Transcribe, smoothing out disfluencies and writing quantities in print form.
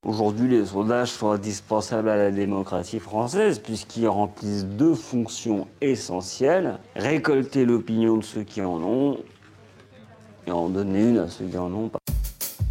Aujourd'hui, les sondages sont indispensables à la démocratie française puisqu'ils remplissent deux fonctions essentielles: récolter l'opinion de ceux qui en ont et en donner une à ceux qui en ont pas.